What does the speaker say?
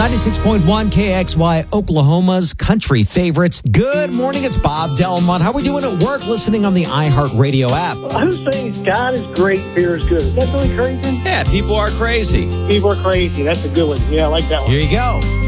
96.1 KXY, Oklahoma's country favorites. Good morning, it's Bob Delmont. How are we doing at work listening on the iHeartRadio app? Who's saying God is great, fear is good? Is that really crazy? Yeah, people are crazy. People are crazy. That's a good one. Yeah, I like that one. Here you go.